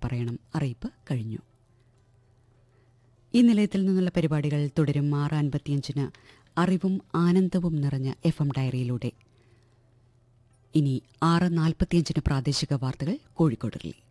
പറയണം. അറിയിപ്പ് കഴിഞ്ഞു. ഈ നിലയത്തിൽ നിന്നുള്ള പരിപാടികൾ തുടരും. 6:55 അറിവും ആനന്ദവും നിറഞ്ഞ FM ഡയറിയിലൂടെ. ഇനി 6:45 പ്രാദേശിക വാർത്തകൾ കോഴിക്കോട് റിലേ.